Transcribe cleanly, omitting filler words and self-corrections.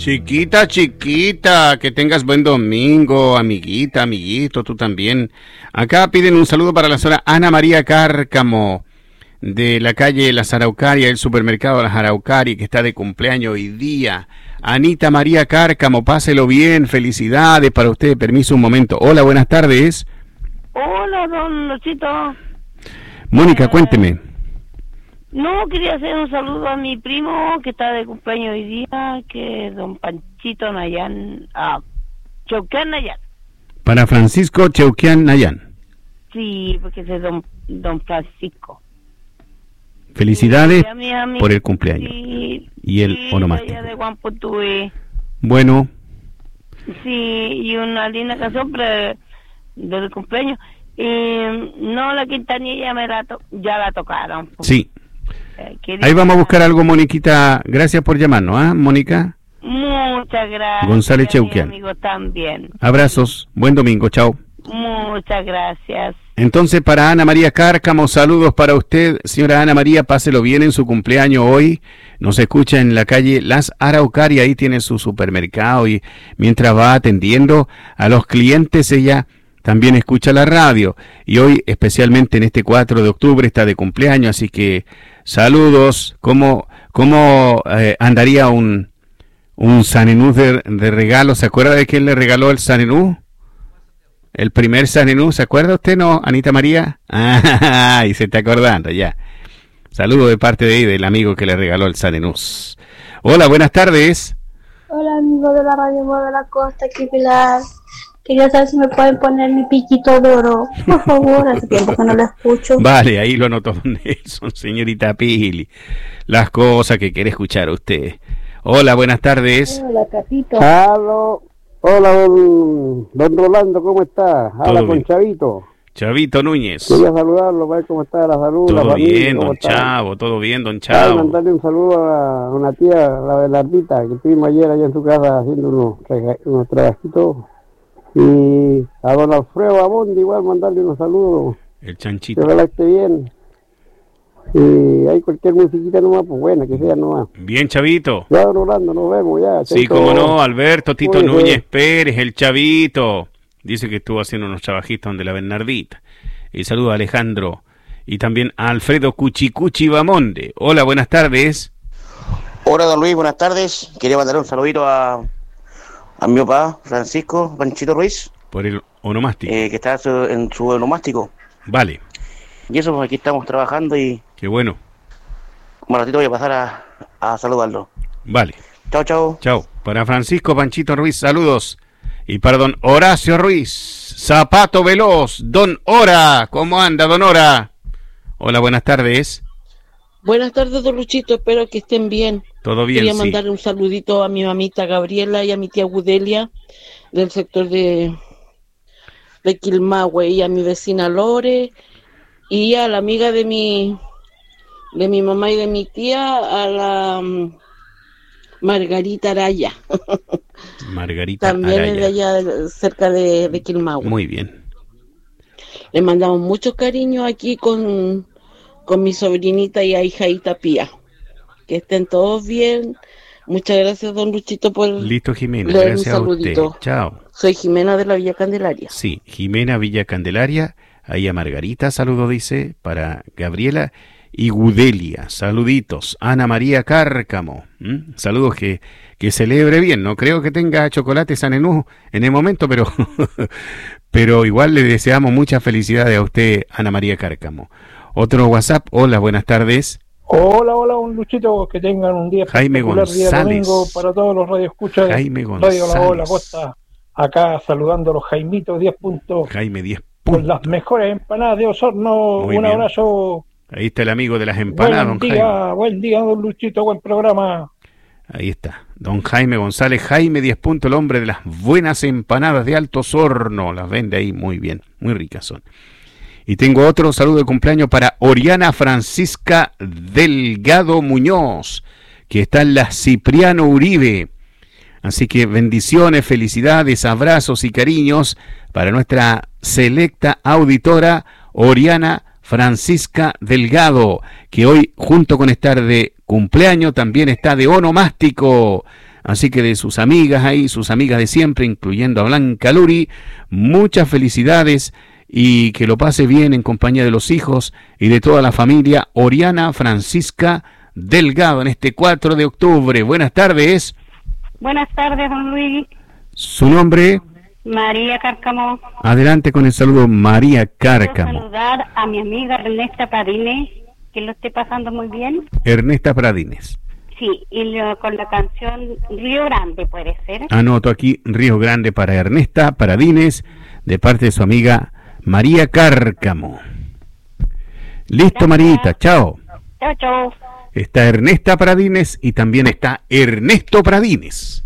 Chiquita, chiquita, que tengas buen domingo, amiguita, amiguito, tú también. Acá piden un saludo para la señora Ana María Cárcamo, de la calle Las Araucarias, el supermercado Las Araucarias, que está de cumpleaños hoy día. Anita María Cárcamo, páselo bien, felicidades para usted, permiso un momento. Hola, buenas tardes. Hola, don Luchito. Mónica, cuénteme. No, quería hacer un saludo a mi primo que está de cumpleaños hoy día, que es don Panchito Nayán, Cheuquén Nayán. Para Francisco Cheuquén Nayán. Sí, porque ese es don Francisco. Felicidades mí, por el cumpleaños. Sí, y el onomástico. De Juan Putué. Bueno. Sí, y una linda canción del cumpleaños. No, la Quintanilla ya la tocaron. Sí. Ahí vamos a buscar algo, Moniquita. Gracias por llamarnos, ¿ah, Mónica? Muchas gracias. González Cheuquén. Amigos también. Abrazos, buen domingo, chao. Muchas gracias. Entonces, para Ana María Cárcamo, saludos para usted. Señora Ana María, páselo bien en su cumpleaños hoy. Nos escucha en la calle Las Araucarias, ahí tiene su supermercado y mientras va atendiendo a los clientes, ella también escucha la radio. Y hoy, especialmente en este 4 de octubre, está de cumpleaños, así que saludos. ¿Cómo andaría un Sanenú de regalo? ¿Se acuerda de quién le regaló el Sanenú? El primer Sanenú, ¿se acuerda usted, no, Anita María? Ah, y se está acordando, ya. Saludo de parte de ahí, del amigo que le regaló el Sanenús. Hola, buenas tardes. Hola, amigo de la Radio Moda de la Costa, aquí Pilar. Quería saber si me pueden poner mi piquito de oro, por favor, hace tiempo que no lo escucho. Vale, ahí lo anotó don Nelson, señorita Pili. Las cosas que quiere escuchar usted. Hola, buenas tardes. Hola, Catito. Hola, don Rolando, ¿cómo está? Habla con bien. Chavito. Chavito Núñez. Quería saludarlo, para ver cómo está la salud. Todo la familia, bien, don Chavo, todo bien, don Chavo. Mandarle un saludo a una tía, la Belardita, que estuvimos ayer allá en su casa haciendo unos trabajitos. Y a don Alfredo Abondi igual mandarle unos saludos. El chanchito. Que ojalá esté bien. Y hay cualquier musiquita nomás, pues buena, que sea nomás. Bien, Chavito. Ya, don Rolando, nos vemos ya. Sí, cómo no, Alberto Tito Núñez Pérez, el Chavito. Dice que estuvo haciendo unos trabajitos donde la Bernardita. Y saludo a Alejandro. Y también a Alfredo Cuchicuchi Bamonde. Hola, buenas tardes. Hola, don Luis, buenas tardes. Quería mandar un saludito a mi papá, Francisco Panchito Ruiz. Por el onomástico. Que está en su onomástico. Vale. Y eso, pues aquí estamos trabajando y... Qué bueno. Un ratito voy a pasar a saludarlo. Vale. Chao, chao. Chao. Para Francisco Panchito Ruiz, saludos. Y para don Horacio Ruiz, Zapato Veloz, don Hora. ¿Cómo anda, don Hora? Hola, buenas tardes. Buenas tardes, don Luchito, espero que estén bien. Todo bien, Quería sí. mandarle un saludito a mi mamita Gabriela y a mi tía Gudelia del sector de Quilmahue, y a mi vecina Lore y a la amiga de mi mamá y de mi tía, a la Margarita Araya. Margarita también Araya. es de allá cerca de Quilmahue. Muy bien. Le mandamos mucho cariño aquí con mi sobrinita y ahijadita Pía. Que estén todos bien. Muchas gracias, don Luchito, por Listo, Jimena, leer gracias un a usted. saludito. Chao. Soy Jimena de la Villa Candelaria. Sí, Jimena Villa Candelaria. Ahí a Margarita, saludo dice, para Gabriela y Gudelia. Saluditos. Ana María Cárcamo. Saludos, que celebre bien. No creo que tenga chocolate Sanenú en el momento, pero igual le deseamos muchas felicidades a usted, Ana María Cárcamo. Otro WhatsApp. Hola, buenas tardes. Hola, un Luchito, que tengan un día Jaime espectacular, González. día domingo para todos los radioescuchas. Jaime Radio La Voz de la González. Costa, acá saludando a los Jaimitos 10 puntos. Jaime 10 Con puntos. las mejores empanadas de Osorno. Muy Un bien. abrazo. Ahí está el amigo de las empanadas, don Jaime. Buen día, don Luchito, buen programa. Ahí está, don Jaime González. Jaime 10 puntos, el hombre de las buenas empanadas de Alto Osorno. Las vende ahí muy bien, muy ricas son. Y tengo otro saludo de cumpleaños para Oriana Francisca Delgado Muñoz, que está en la Cipriano Uribe. Así que bendiciones, felicidades, abrazos y cariños para nuestra selecta auditora Oriana Francisca Delgado, que hoy, junto con estar de cumpleaños, también está de onomástico. así que de sus amigas ahí, sus amigas de siempre, incluyendo a Blanca Luri, muchas felicidades y que lo pase bien en compañía de los hijos y de toda la familia. Oriana Francisca Delgado en este 4 de octubre. Buenas tardes. Buenas tardes, don Luis. ¿Su nombre? María Cárcamo. Adelante con el saludo, María Cárcamo. Quiero saludar a mi amiga Ernesta Pradines, que lo esté pasando muy bien. Ernesta Pradines. Sí, y con la canción Río Grande, puede ser. Anoto aquí Río Grande para Ernesta Pradines, de parte de su amiga María Cárcamo. Listo, gracias. Marita, chao. Chao, chao. Está Ernesta Pradines y también está Ernesto Pradines.